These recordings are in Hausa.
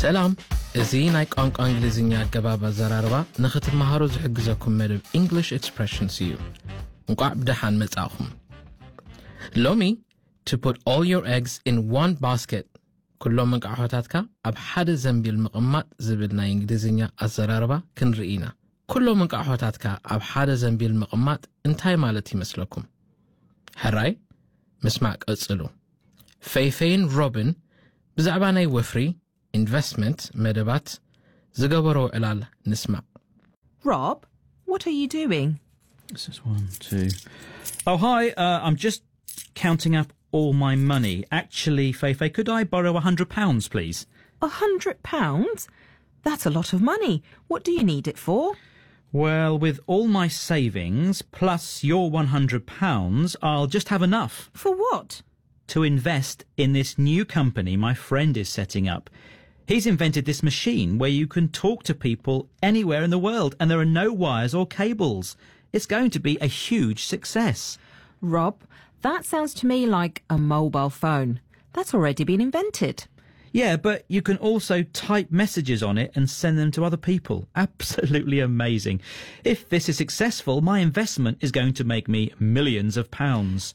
سلام ازي ناي قانق انجليزينيا قبابة زراربا نخت مهارو زحقزكم مدب English expressions يو نقع بدحان متاخم لومي to put all your eggs in one basket كلهم مقعوتاتك اب حد زنبيل مقمات زبلنا انجليزينيا الزراربا كنرئينا كلهم مقعوتاتك اب حد زنبيل مقمات انتاي مالتي مسلكم حراي مسمعك اصلو فيفين روبن بزعباني وفري investment مدبات زغبرو علال نسمع. Rob, what are you doing? This is 1, 2. Oh, hi. I'm just counting up all my money. Actually, Feifei, could I borrow £100, please? £100? That's a lot of money. What do you need it for? Well, with all my savings plus your £100, I'll just have enough. For what? To invest in this new company my friend is setting up. He's invented this machine where you can talk to people anywhere in the world and there are no wires or cables. It's going to be a huge success. Rob, that sounds to me like a mobile phone. That's already been invented. Yeah, but you can also type messages on it and send them to other people. Absolutely amazing. If this is successful, my investment is going to make me millions of pounds.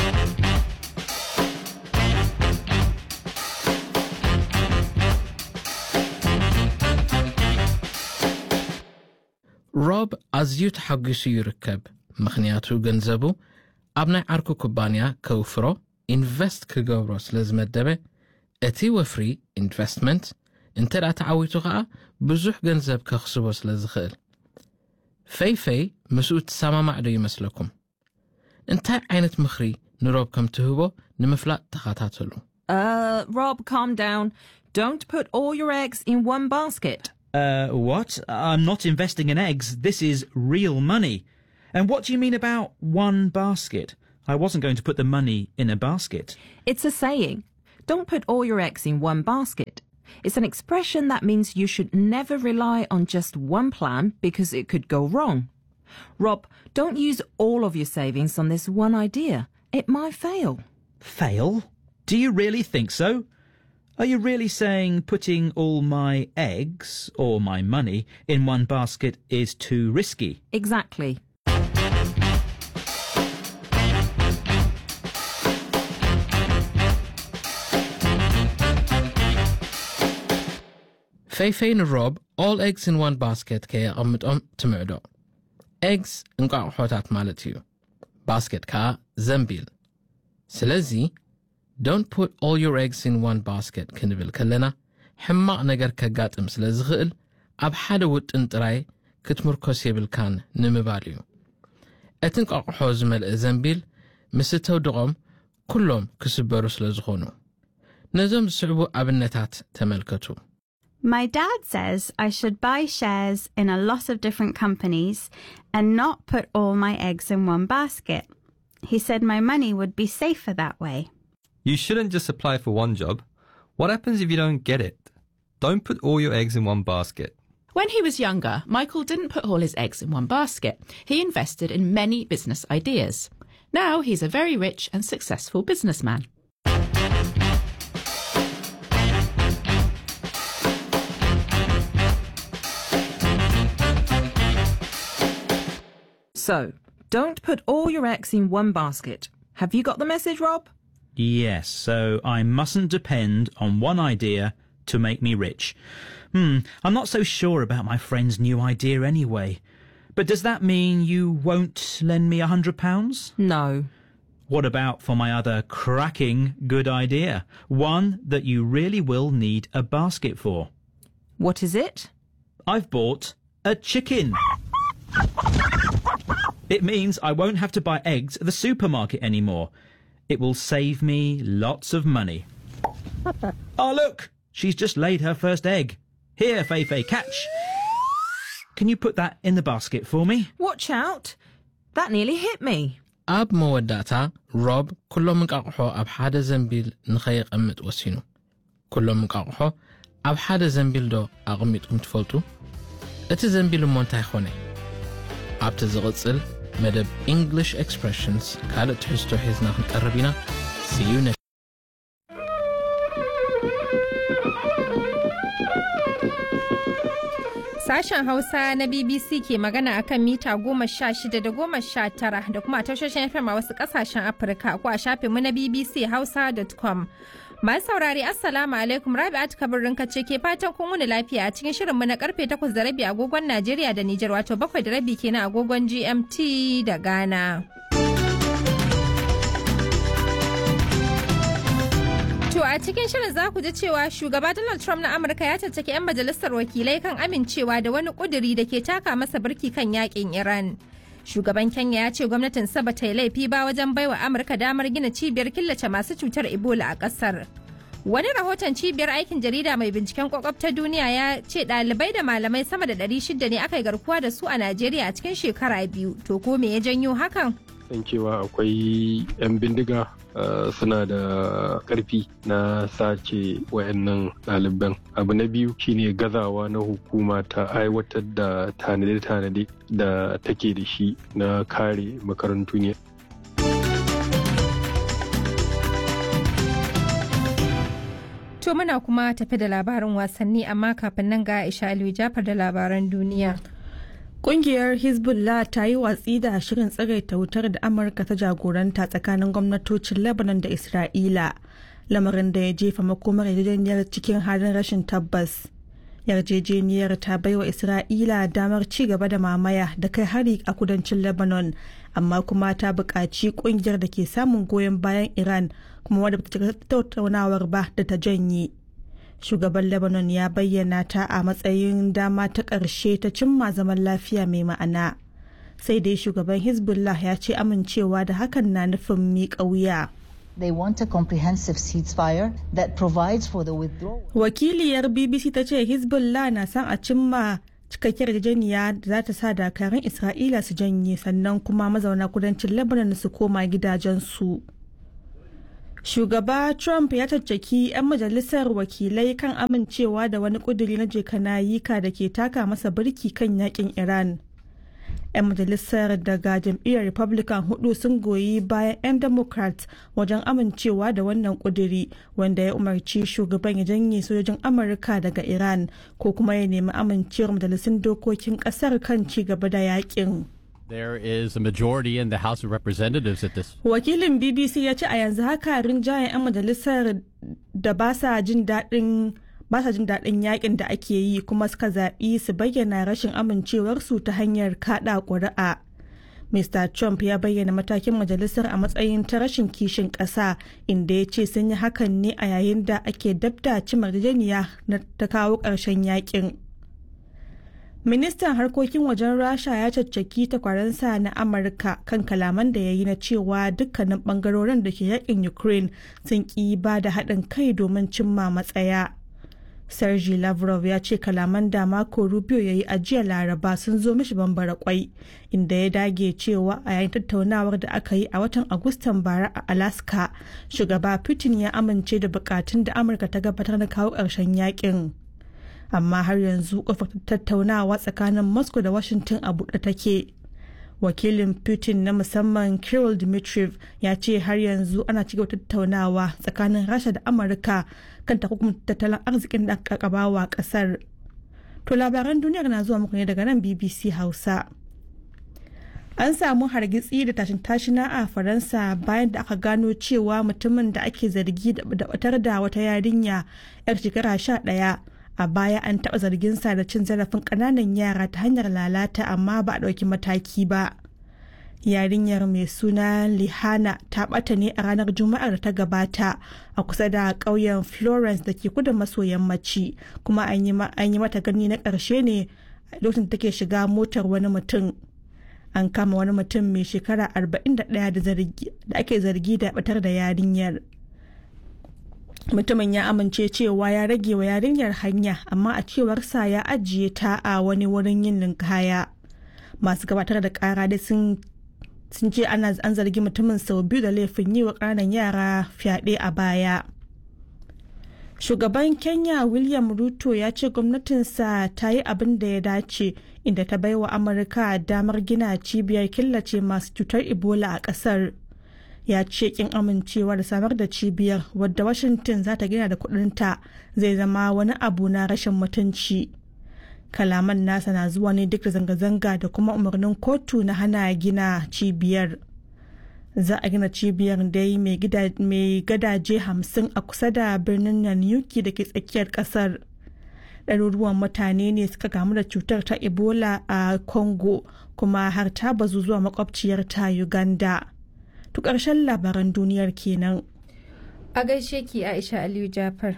روب أزيو تحقيسو يركب مخنياتو جنزبو أبناء عركو كوبانيا كوفرو invest كجوروس لازم الدبه اتي وفري investment انت لا تعويتو غا بزوح جنزب كخصبوس لازخيل فيفي مسؤول سما معدو يمسلكم انت عينت مخري نروب كم تهبو نمفلا تخاتاتلو Rob, calm down. Don't put all your eggs in one basket. What? I'm not investing in eggs. This is real money. And what do you mean about one basket? I wasn't going to put the money in a basket. It's a saying. Don't put all your eggs in one basket. It's an expression that means you should never rely on just one plan because it could go wrong. Rob, don't use all of your savings on this one idea. It might fail. Fail? Do you really think so? Are you really saying putting all my eggs, or my money, in one basket is too risky? Exactly. فيفين روب all eggs in one basket كي أمت تمعدو eggs انقع حوتات مالتيو basket كا زنبيل سلزي don't put all your eggs in one basket كنبل كلنا حماق نجر كجات سلزغل أب حدا وط انتراي كتمركز يبلكان نمباليو اتنقع حوز ملء زنبيل مستو دغم كلهم كسبرو سلزغونو نزم سعبو أبنتات تملكتو. My dad says I should buy shares in a lot of different companies and not put all my eggs in one basket. He said my money would be safer that way. You shouldn't just apply for one job. What happens if you don't get it? Don't put all your eggs in one basket. When he was younger, Michael didn't put all his eggs in one basket. He invested in many business ideas. Now he's a very rich and successful businessman. So, don't put all your eggs in one basket. Have you got the message, Rob? Yes, so I mustn't depend on one idea to make me rich. I'm not so sure about my friend's new idea anyway. But does that mean you won't lend me £100? No. What about for my other cracking good idea? One that you really will need a basket for. What is it? I've bought a chicken. It means I won't have to buy eggs at the supermarket anymore. It will save me lots of money. Oh, look! She's just laid her first egg. Here, Feifei, catch. Can you put that in the basket for me? Watch out. That nearly hit me. أب موداتا روب كلهم مقاقحو أب حدا زنبيل نخيق أمت وسينو كلهم مقاقحو أب حدا زنبيل دو أغميتكم تفولتو أتي زنبيل مونتاي خوني أب تزغطسل مدب English expressions كالت حستو حيزنا خنقربينا See you next Sashen Hausa na BBC ke magana akan mita 16 da 19 da kuma a tashoshin FM a wasu kasashen Afirka ko a shafinmu na bbchausa.com. Masu saurari Assalamu alaikum, Rabi'at Kabirin ce ke fatan kun wuni lafiya a cikin shirinmu na karfe 8:30 agogon Najeriya da Nijar, wato 7:30 kenan agogon GMT da Ghana. To a cikin shirin za ku ji cewa shugaba Donald Trump na Amurka ya caccaki 'yan majalisar wakilai kan amincewa da wani kuduri da ke taka masa birki kan yakin Iran. Shugaban Kenya ya ce gwamnatin sa ba ta yi laifi ba wajen baiwa Amurka damar gina cibiyar killace masu cutar Ebola a kasar. Wani rahoton cibiyar aikin jarida mai binciken kwakwaf ta duniya ya ce ɗalibai da malamai sama da 600 ne aka yi garkuwa da su a Najeriya a cikin shekara 2. To ko me ya janyo hakan? San cewa akwai 'yan bindiga suna da karfi na sace wayannan ɗaliban. Abu na biyu shine gazawa na hukuma ta aiwatar da tanade-tanade da take da shi na kare makarantu ne. To muna kuma tafi da labarin wasanni, amma kafin nan ga Aisha Aliyu Jafar da labaran duniya. Kungiyar Hezbollah ta yi watsi da shirin tsagaita wutar da Amurka ta jagoranta tsakanin gwamnatocin Lebanon da Isra'ila, lamarin da ya jefa makomar yarjejeniyar cikin halin rashin tabbas. Yarjejeniyar ta baiwa Isra'ila damar ci gaba da mamaya da kai hari a kudancin Lebanon, amma kuma ta buƙaci kungiyar da ke samun goyon bayan Iran kuma wadda ta tattaunawar ba da ta janye. Shugaban Lebanon ya bayyana ta a matsayin dama ta ƙarshe ta cimma zaman lafiya mai ma'ana. Sai dai shugaban Hezbollah ya ce amincewa da hakan na nufin miƙa wuya. They want a comprehensive ceasefire that provides for the withdrawal. Wakiliyar BBC ta ce Hezbollah na son a cimma cikakkiyar yarjejeniya da za ta sa dakarun Isra'ila su janye, sannan kuma mazauna kudancin Lebanon su koma gidajensu. Shugaba Trump ya caccaki 'yan majalisar wakilai kan amincewa da wani kuduri na jekanayika da ke taka masa birki kan yakin Iran. 'Yan majalisar daga jam'iyyar Republican 4 sun goyi bayan 'yan Democrats wajen amincewa da wannan kuduri, wanda ya umarci shugaban ya janye sojojin Amurka daga Iran ko kuma ya nemi amincewar majalisun dokokin kasar kan ci gaba da yakin. There is a majority in the House of Representatives at this. Wakilin BBC ya ce a yanzu haka rinjayen 'yan majalisar da ba sa jin daɗin yakin da ake yi, kuma suka zaɓi su bayyana rashin amincewarsu ta hanyar kaɗa ƙuri'a. Mr. Trump ya bayyana matakin majalisar a matsayin ta rashin kishin ƙasa, inda ya ce sun yi hakan ne a yayin da ake dabda cimma yarjejeniya na ta kawo ƙarshen yakin. Ministan harkokin wajen Rasha ya caccaki takwaransa na Amurka kan kalaman da ya yi na cewa dukkanin bangarorin da ke yakin Ukraine sun ƙi ba da haɗin kai domin cimma matsaya. Sergei Lavrov ya ce kalaman da Marco Rubio ya yi a jiya Laraba sun zo mishi bambara kwai, inda ya dage cewa a yayin tattaunawar da aka yi a watan Agustan bara a Alaska, shugaba Putin ya amince da bukatun da Amurka ta gabatar na kawo ƙarshen yakin. Amma har yanzu kofar tattaunawa tsakanin Moscow da Washington a buɗe take. Wakilin Putin na musamman Kirill Dmitriev ya ce har yanzu ana cigaba tattaunawa tsakanin Rasha da Amurka kan takunkumin tattalin arzikin da aka kabawa kasar. To labaran duniyar na zuwa muku ne daga nan BBC Hausa. An samu hargitsi da tashin-tashina a Faransa bayan da aka gano cewa mutumin da ake zargi da batar da wata yarinya 'yar shekara 11 a baya an taɓa zarginsa da cin zarafin ƙananan yara ta hanyar lalata, amma ba a ɗauki mataki ba. Yarinyar mai suna Lihana ta ɓata ne a ranar Juma'ar da ta gabata a kusa da ƙauyen Florence da ke kudu maso yammaci, kuma an yi mata gani na ƙarshe ne lokacin da take shiga motar wani mutum. An kama wani mutum mai shekara 41 da ake zargi da ɓatar da yarinyar. Mutumin ya amince cewa ya rage wa yarinyar hanya, amma a cewarsa ya ajiye ta a wani wurin yin ninkaya. Masu gabatar da kara dai sun ce an zargi mutumin sau biyu da laifin yi wa ƙananan yara fyaɗe a baya. Shugaban Kenya William Ruto ya ce gwamnatinsa ta yi abin da ya dace, inda ta baiwa Amurka damar gina cibiyar killace masu cutar Ebola a ƙasar. Ya ce kin amincewa da samar da cibiyar, wadda Washington za ta gina da kudinta, zai zama wani abu na rashin mutunci. Kalaman nasa na zuwa ne duk da zanga-zanga da kuma umarnin kotu na hana gina cibiyar. Za a gina cibiyar dai mai gadaje 50 a kusa da birnin Nanyuki da ke tsakiyar kasar. Ɗaruruwan mutane ne suka kamu da cutar ta Ebola a Congo kuma har ta bazu zuwa makwabciyar ta Uganda. To ƙarshen labaran duniyar kenan. A gaishe ki Aisha Aliyu Jafar.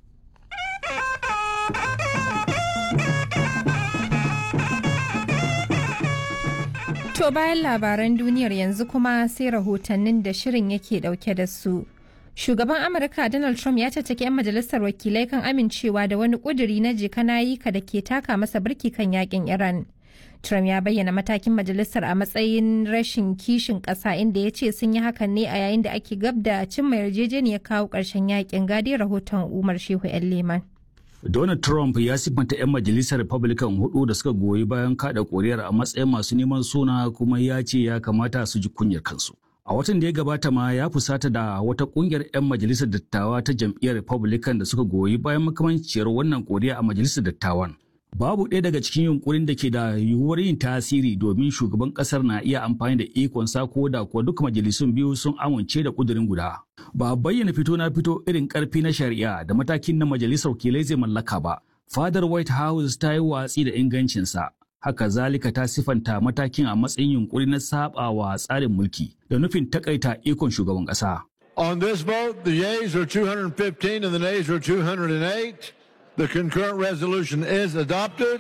To bayan labaran duniyar yanzu kuma sai rahotannin da shirin yake dauke da su. Shugaban Amurka Donald Trump ya caccaki 'yan majalisar wakilai kan amincewa da wani kuduri na jika-nayika da ke taka masa birki kan yakin Iran. Trump ya bayyana matakin majalisar a matsayin rashin kishin ƙasa inda ya ce sun yi hakan ne a yayin da ake gab da cimma yarjejeniyar kawo ƙarshen yakin gadi rahoton Umar Shehu 'yan Leman. Donald Trump ya siffanta 'yan majalisar Republican hudu da suka goyi bayan kada koriyar a matsayin masu neman suna kuma ya ce ya kamata su ji kunyar kansu. A watan da ya gabata ma ya fusata da wata kungiyar 'yan majalisar dattawa ta jam'iyyar Republican da suka goyi bayan makamanciyar wannan koriya a majalisar dattawan. Babu ɗaya daga cikin yunkurin da ke da yiwuwar yin tasiri domin shugaban ƙasar na iya amfani da ikonsa ko da kuwa duk majalisun biyu sun amince da ƙudurin guda. Ba bayyana fito na fito irin ƙarfi na shari'a da matakin na majalisar wakilai zai mallaka ba. Fadar White House ta yi watsi da ingancinsa. Haka zalika ta sifanta matakin a matsayin yunkuri na saɓawa tsarin mulki da nufin takaita ikon shugaban ƙasa. On this vote, the yeas are 215 and the nays are 208. The concurrent resolution is adopted.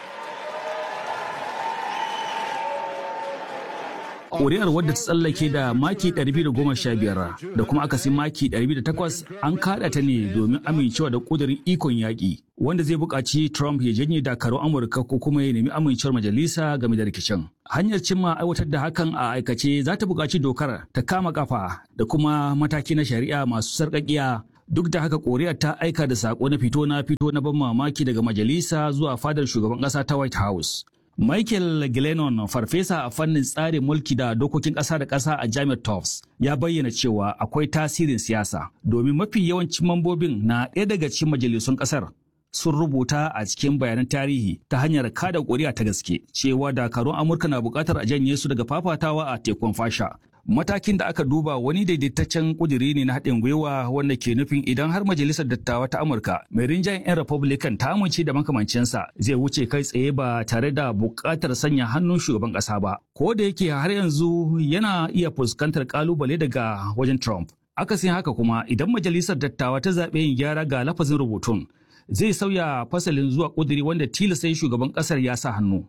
Ƙuri'ar wadda ta tsallake da maki 215 da kuma akasin maki 208 an kaɗa ta ne domin amincewa da ƙudurin ikon yaƙi wanda zai buƙaci Trump ya janye dakarun Amurka ko kuma ya nemi amincewar majalisa game da rikicin. Hanyar cimma aiwatar da hakan a aikace za ta buƙaci dokar ta kama kafa da kuma mataki na shari'a masu sarƙaƙiya. Duk da haka Koriya ta aika da sako na fito na ban mamaki daga majalisa zuwa fadar shugaban ƙasa ta White House. Michael Glennon, farfesa a fannin tsarin mulki da dokokin ƙasa da ƙasa a Jami'ar Tufts, ya bayyana cewa akwai tasirin siyasa domin mafi yawancin mambobin na ɗaya daga cikin majalisun ƙasar sun rubuta a cikin bayanan tarihi ta hanyar kada ƙuri'a ta gaske cewa dakarun Amurka na buƙatar a janye su daga fafatawa a tekun fasha. Matakin da aka duba wani daidaitaccen kuduri ne na haɗin gwiwa wanda ke nufin idan har majalisar dattawa ta Amurka mai rinjayen 'yan Republican ta amince da makamancinsa zai wuce kai tsaye ba tare da buƙatar sanya hannun shugaban ƙasa ba. Ko da yake har yanzu yana iya fuskantar ƙalubale daga wajen Trump. Akasin haka kuma idan majalisar dattawa ta zaɓe yin gyara ga lafazin rubutun zai sauya fasalin zuwa kuduri wanda tilasta shugaban ƙasar ya sa hannu.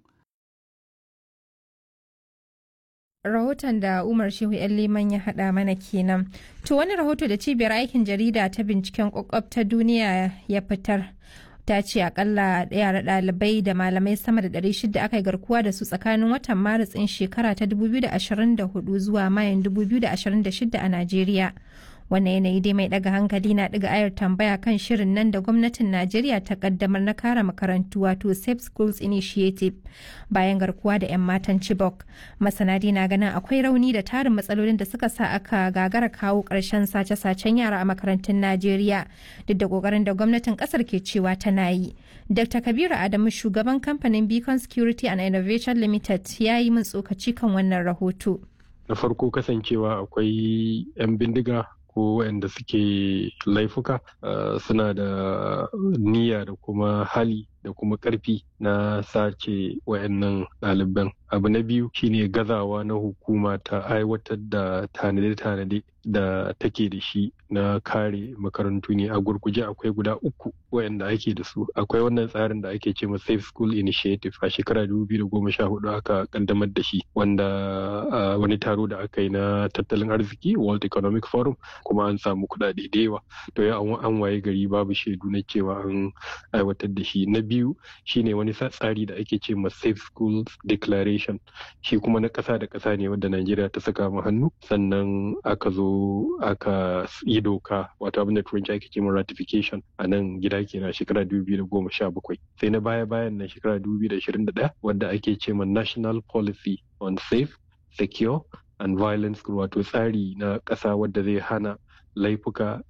Rahoton da Umar Shehu 'yan Liman ya haɗa mana kenan. To wani rahoto da cibiyar aikin jarida ta binciken kwakwab ta duniya ya fitar ta ce akalla yara ɗalibai da malamai sama da 600 aka yi garkuwa da su tsakanin watan Maris ɗin shekara ta 2024 zuwa Mayun 2026 a Najeriya. Wannan yanayi dai mai daga hankali na daga ayar tambaya kan shirin nan da gwamnatin Najeriya ta kaddamar na kare makarantu wato Safe Schools Initiative bayan garkuwa da 'yan matan Chibok. Masana dai na ganin akwai rauni da tarin matsalolin da suka sa aka gagara kawo ƙarshen sace-sacen yara a makarantun Najeriya duk da ƙoƙarin da gwamnatin ƙasar ke cewa tana yi. Dr. Kabiru Adamu shugaban kamfanin Beacon Security and Innovation Limited ya yi min tsokaci kan wannan rahoto. Na farko kasancewa akwai 'yan bindiga ko waɗanda suke laifuka suna da niyya da kuma hali da kuma ƙarfi na sace wayannan ɗaliban. Abu na biyu shine gazawa na hukuma ta aiwatar da tanade-tanade da take da shi na kare makarantu ne. A gurguje akwai guda 3 wayanda ake da su. Akwai wannan tsarin da ake ce ma Safe School Initiative a shekara 2014 aka kaddamar da shi wanda wani taro da aka yi na tattalin arziki World Economic Forum kuma an samu kuɗaɗe da yawa. To yau an waye gari babu shaidu na cewa an aiwatar da shi. Na biyu shine wani tsari da ake ce ma Safe Schools Declaration, shi kuma na ƙasa da ƙasa ne wanda Najeriya ta saka mu hannu, sannan aka zo aka yi doka wato abin da turanci ake ce ma ratification a nan gida kenan shekara 2017. Sai na baya-bayan nan shekara 2021 wanda ake ce ma National Policy on Safe, Secure and Violence wato tsari na ƙasa wadda zai hana laifuka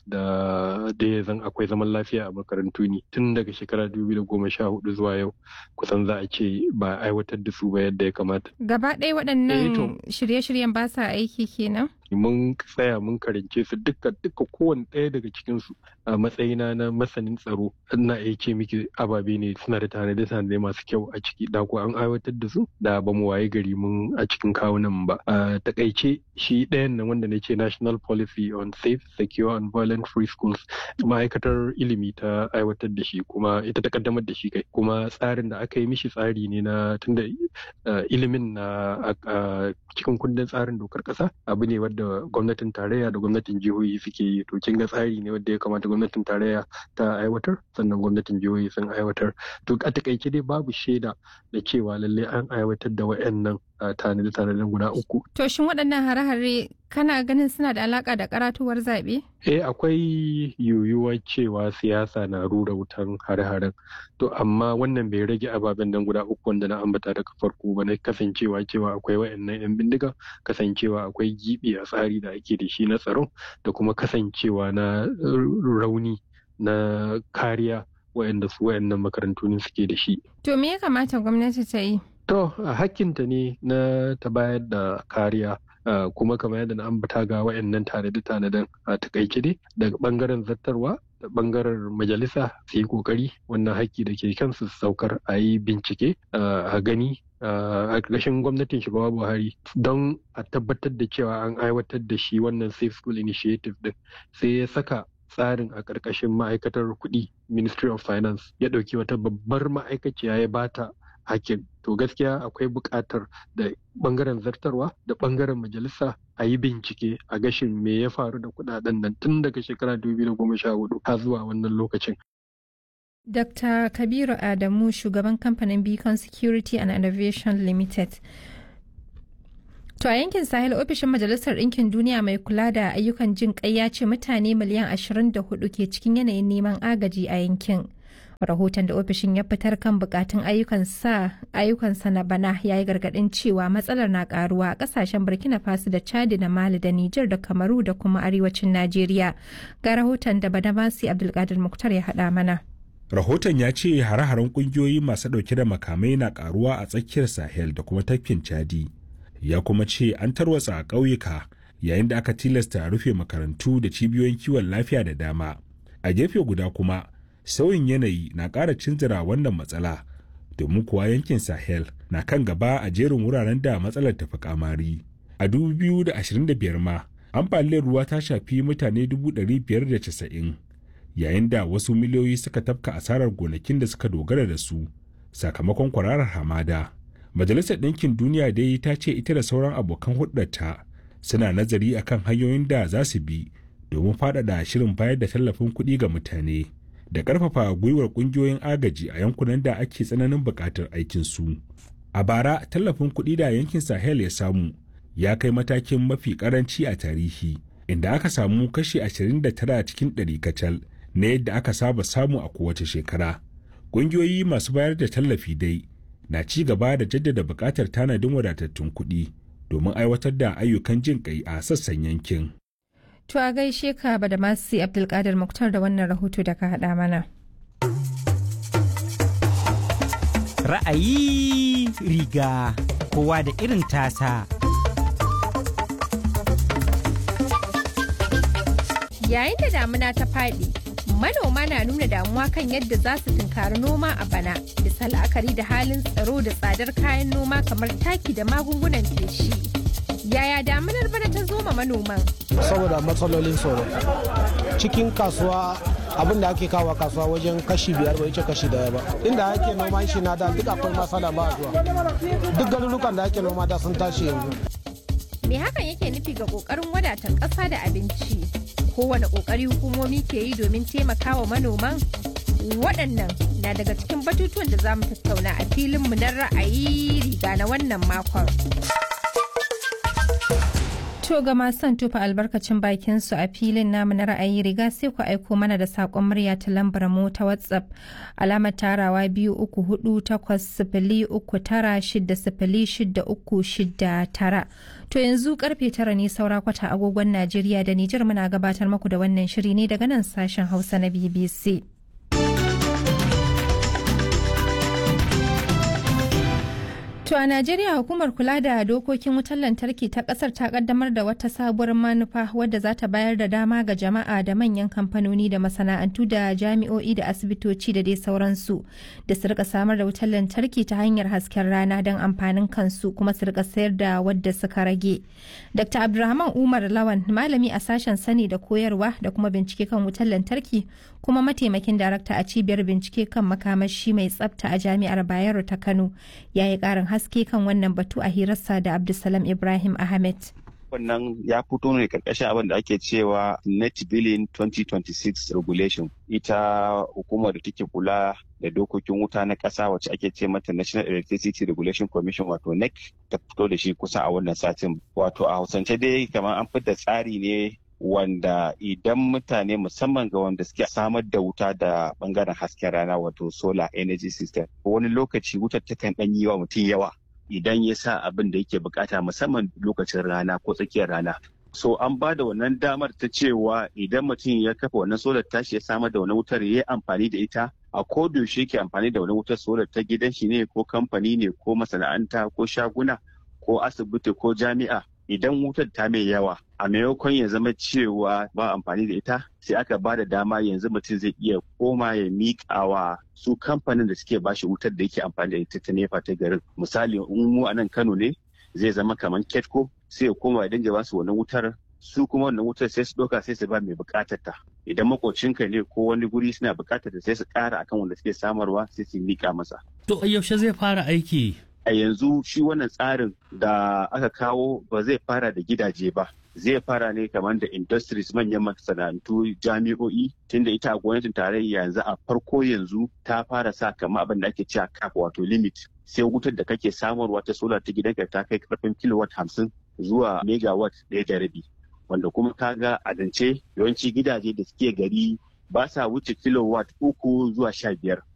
da ya zan akwai zaman lafiya a makarantu ne tun daga shekara 2014 zuwa yau kusan za a ce ba aiwatar da su ba yadda ya kamata. Gaba ɗaya waɗannan shirye-shiryen ba sa aiki kenan? Mun tsaya mun karance su duka kowane ɗaya daga cikinsu a matsayina na masanin tsaro ina iya ce miki ababe ne suna da tanade masu kyau a ciki da ko an aiwatar da su da ba mu waye gari mun a cikin kawunan ba. A takaice shi ɗayan nan wanda na ce National Policy on Safe, Secure and Violent Free Schools ma'aikatar ilimi ta aiwatar da shi kuma ita ta kaddamar da shi kai kuma tsarin da aka yi mishi tsari ne na tunda ilimin na cikin kundin tsarin dokar ƙasa abu ne wadda gwamnatin tarayya da gwamnatin jihohi suke yi to kin ga tsari ne wanda ya kamata gwamnatin tarayya ta aiwatar sannan gwamnatin jihohi sun aiwatar to a takaice dai babu shaida da cewa lallai an aiwatar da wayannan tanade-tanaden guda uku. To shin waɗannan hare-hare kana ganin suna da alaka da karatuwar zaɓe? Akwai yiwuwar cewa siyasa na rura wutan hare-haren to amma wannan bai rage ababen nan guda uku wanda na ambata daga farko ba na kasancewa cewa akwai wayannan 'yan bindiga kasancewa akwai gibi a tsari da ake da shi na tsaro da kuma kasancewa na rauni na kariya wayanda su wayannan makarantu ne suke da shi. To me ya kamata gwamnati ta yi? To hakkinta ne na ta bayar da kariya kuma kamar yadda na ambata ga wayannan tanade-tanaden a takaice dai daga bangaren zartarwa da bangaren majalisa su yi kokari wannan haƙƙi da ke kansu saukar a yi bincike a gani a ƙarƙashin gwamnatin shugaba Buhari don a tabbatar da cewa an aiwatar da shi wannan Safe School Initiative din sai ya saka tsarin a ƙarƙashin ma'aikatar kuɗi Ministry of Finance ya ɗauki wata babbar ma'aikaciya ya bata hakin to gaskiya akwai buƙatar da ɓangaren zartarwa da ɓangaren majalisa a yi bincike a gashin me ya faru da kuɗaɗen nan tun daga shekara 2014 har zuwa wannan lokacin. Dr. Kabiru Adamu shugaban kamfanin Beacon Security and Innovation Limited. To a yankin Sahel ofishin Majalisar Ɗinkin Duniya mai kula da ayyukan jin ƙai ya ce mutane miliyan 24 ke cikin yanayin neman agaji a yankin. Rahoton da ofishin ya fitar kan bukatun ayyukansa na bana ya yi gargaɗin cewa matsalar na karuwa a ƙasashen Burkina Faso da Chad da Mali da Nijar da Kamaru da kuma arewacin Najeriya. Ga rahoton da Badamasi Abdulkadir Muktar ya haɗa mana. Rahoton ya ce hare-haren ƙungiyoyi masu ɗauke da makamai na karuwa a tsakiyar Sahel da kuma tafkin Chadi. Ya kuma ce an tarwatsa a ƙauyuka yayin da aka tilasta rufe makarantu da cibiyoyin kiwon lafiya da dama. A gefe guda kuma sauyin yanayi na ƙara cinzira wannan matsala domin kuwa yankin Sahel na kan gaba a jerin wuraren da matsalar tafi kamari. A 2025 ma ambaliyar ruwa ta shafi mutane 590 yayin da wasu miliyoyi suka tafka asarar gonakin da suka dogara da su sakamakon kwararar hamada. Majalisar Ɗinkin Duniya dai ta ce ita da sauran abokan hulɗarta suna nazari akan hanyoyin da za su bi domin faɗaɗa shirin bayar da tallafin kuɗi ga mutane da ƙarfafa gwiwar ƙungiyoyin agaji a yankunan da ake tsananin buƙatar aikinsu. A bara, tallafin kuɗi da yankin Sahel ya samu ya kai matakin mafi ƙaranci a tarihi, inda aka samu kashi 29 cikin 100 kacal na yadda aka saba samu a kowace shekara. Ƙungiyoyi masu bayar da tallafi dai na ci gaba da jaddada buƙatar tanadin wadatattun kuɗi domin aiwatar da ayyukan jin ƙai a sassan yankin. To a gaishe ka Badamasi Abdulkadir Muktar da wannan rahoto da ka haɗa mana. Ra'ayi riga kowa da irin tasa. Yayin da damuna ta faɗi, manoma na nuna damuwa kan yadda za su tunkari noma a bana, bisa la'akari da halin tsaro da tsadar kayan noma kamar taki da magungunan feshi. Yaya damunar bana ta zo ma manoman? Saboda matsalolin tsoro. Cikin kasuwa abin da ake kawo kasuwa wajen kashi 5 bai ce kashi 1 ba. Inda ake noman shi na da duk akwai matsala ba zuwa. Duk garurukan da ake noma da sun tashi yanzu. Me hakan yake nufi ga kokarin wadatar ƙasa da abinci? Kowane kokari hukumomi ke yi domin taimakawa manoman? Waɗannan na daga cikin batutuwan da za mu tattauna a filinmu na ra'ayi riga na wannan makon. To ga masu son tofa albarkacin bakin su a filin namu na ra'ayi riga sai ku aiko mana da sakon murya ta lambar mu ta WhatsApp alamar tarawa 23489600669. To yanzu karfe 9 ne saura kwata agogon Najeriya da Nijar muna gabatar muku da wannan shiri ne daga nan sashen Hausa na BBC. To a Najeriya hukumar kula da dokokin wutar lantarki ta kasar ta kaddamar da wata sabuwar manufa wadda za ta bayar da dama ga jama'a da manyan kamfanoni da masana'antu da jami'o'i da asibitoci da dai sauransu da su rika samar da wutar lantarki ta hanyar hasken rana don amfanin kansu kuma su rika sayar da wadda suka rage. Dr. Abdulrahman Umar Lawan malami a sashen sani da koyarwa da kuma bincike kan wutar lantarki kuma mataimakin darakta a cibiyar bincike kan makamashi mai tsafta a jami'ar Bayero ta Kano ya yi karin haske kan wannan batu a hirarsa da Abdulsalam Ibrahim Ahmed. Wannan ya fito ne karkashin abin da ake cewa Net Billing 2026 Regulation. Ita hukumar da take kula da dokokin wuta na ƙasa wacce ake ce mata National Electricity Regulation Commission wato NEC ta fito da shi kusa a wannan satin. Wato a Hausance dai kamar an fitar tsari ne wanda idan mutane musamman ga wanda suke samar da wuta da bangaren hasken rana wato solar energy system wani lokaci wutar takan ɗan yi wa mutum yawa idan ya sa abin da yake bukata musamman lokacin rana ko tsakiyar rana. So an ba da wannan damar ta cewa idan mutum ya kafa wannan solar tashi ya samar da wani wutar ya yi amfani da ita a kodayaushe yake amfani da wani wutar solar ta gidan shi ne ko kamfani ne ko masana'anta ko shaguna ko asibiti ko jami'a. Idan wutar ta mai yawa a maimakon ya zama cewa ba amfani da ita sai aka ba da dama yanzu mutum zai iya koma ya miƙa wa su kamfanin da suke bashi wutar da yake amfani da ita ta nefa ta garin. Misali in mu a nan Kano ne zai zama kamar Ketco sai ya koma ya dinga ba su wannan wutar su kuma wannan wutar sai su ɗauka sai su ba mai buƙatar ta. Idan makocinka ne ko wani guri suna buƙatar ta sai su ƙara akan wanda suke samarwa sai su miƙa masa. To yaushe zai fara aiki? A yanzu shi wannan tsarin da aka kawo ba zai fara da gidaje ba zai fara ne kamar da industries manyan masana'antu jami'o'i tunda ita a gwamnatin tarayya yanzu a farko yanzu ta fara sa kamar abin da ake cewa cap wato limit sai wutar da kake samarwa ta solar ta gidanka ta kai karfin kilowatt 50 zuwa megawatt 1.5 wanda kuma kaga a dance yawanci gidaje da suke gari ba sa wuce kilowatt 3 zuwa 15